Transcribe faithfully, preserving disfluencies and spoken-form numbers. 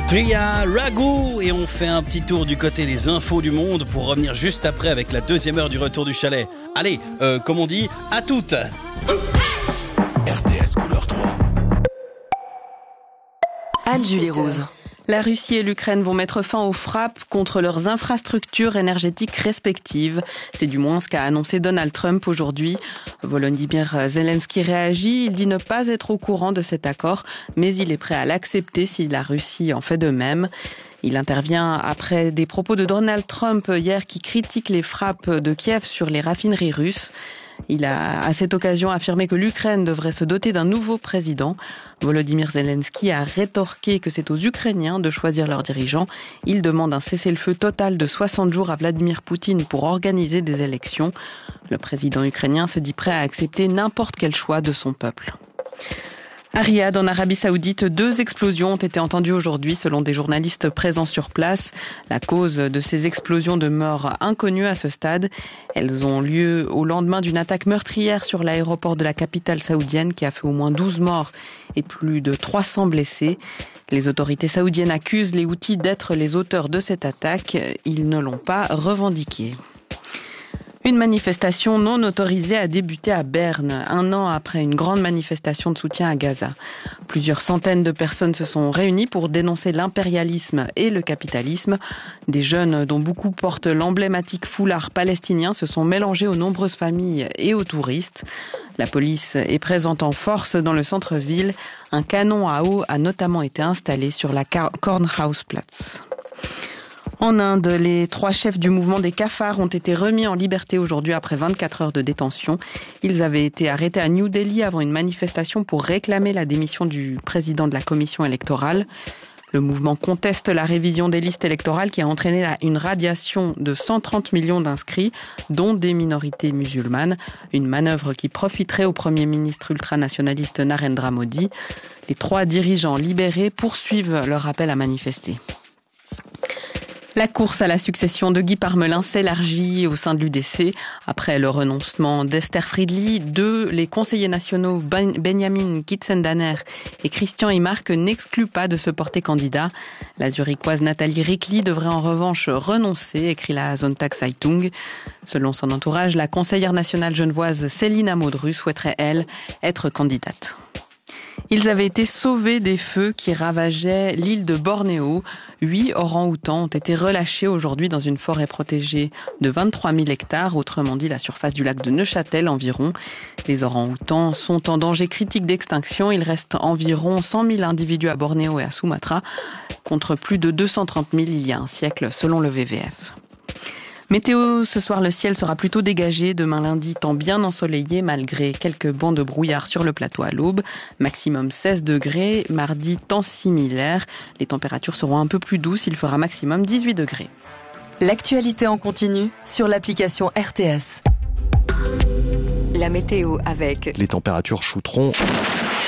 Priya Raghu et on fait un petit tour du côté des infos du monde pour revenir juste après avec la deuxième heure du retour du chalet. Allez, euh, comme on dit, à toutes. R T S couleur trois. Anne-Julie Rose. La Russie et l'Ukraine vont mettre fin aux frappes contre leurs infrastructures énergétiques respectives. C'est du moins ce qu'a annoncé Donald Trump aujourd'hui. Volodymyr Zelensky réagit. Il dit ne pas être au courant de cet accord, mais il est prêt à l'accepter si la Russie en fait de même. Il intervient après des propos de Donald Trump hier qui critique les frappes de Kiev sur les raffineries russes. Il a à cette occasion affirmé que l'Ukraine devrait se doter d'un nouveau président. Volodymyr Zelensky a rétorqué que c'est aux Ukrainiens de choisir leurs dirigeants. Il demande un cessez-le-feu total de soixante jours à Vladimir Poutine pour organiser des élections. Le président ukrainien se dit prêt à accepter n'importe quel choix de son peuple. À Riyad, en Arabie Saoudite, deux explosions ont été entendues aujourd'hui selon des journalistes présents sur place. La cause de ces explosions demeure inconnue à ce stade. Elles ont lieu au lendemain d'une attaque meurtrière sur l'aéroport de la capitale saoudienne qui a fait au moins douze morts et plus de trois cents blessés. Les autorités saoudiennes accusent les Houthis d'être les auteurs de cette attaque. Ils ne l'ont pas revendiquée. Une manifestation non autorisée a débuté à Berne, un an après une grande manifestation de soutien à Gaza. Plusieurs centaines de personnes se sont réunies pour dénoncer l'impérialisme et le capitalisme. Des jeunes, dont beaucoup portent l'emblématique foulard palestinien, se sont mélangés aux nombreuses familles et aux touristes. La police est présente en force dans le centre-ville. Un canon à eau a notamment été installé sur la Kornhausplatz. En Inde, les trois chefs du mouvement des cafards ont été remis en liberté aujourd'hui après vingt-quatre heures de détention. Ils avaient été arrêtés à New Delhi avant une manifestation pour réclamer la démission du président de la commission électorale. Le mouvement conteste la révision des listes électorales qui a entraîné une radiation de cent trente millions d'inscrits, dont des minorités musulmanes. Une manœuvre qui profiterait au Premier ministre ultranationaliste Narendra Modi. Les trois dirigeants libérés poursuivent leur appel à manifester. La course à la succession de Guy Parmelin s'élargit au sein de l'U D C. Après le renoncement d'Esther Friedli, deux, les conseillers nationaux ben- Benjamin Kitzendanner et Christian Imark n'excluent pas de se porter candidat. La zurichoise Nathalie Rickli devrait en revanche renoncer, écrit la Sonntagszeitung. Selon son entourage, la conseillère nationale genevoise Céline Amodru souhaiterait, elle, être candidate. Ils avaient été sauvés des feux qui ravageaient l'île de Bornéo. Huit orang-outans ont été relâchés aujourd'hui dans une forêt protégée de vingt-trois mille hectares, autrement dit la surface du lac de Neuchâtel environ. Les orang-outans sont en danger critique d'extinction. Il reste environ cent mille individus à Bornéo et à Sumatra, contre plus de deux cent trente mille il y a un siècle, selon le V V F. Météo, ce soir le ciel sera plutôt dégagé. Demain lundi, temps bien ensoleillé malgré quelques bancs de brouillard sur le plateau à l'aube. Maximum seize degrés. Mardi, temps similaire. Les températures seront un peu plus douces. Il fera maximum dix-huit degrés. L'actualité en continu sur l'application R T S. La météo avec... Les températures shooteront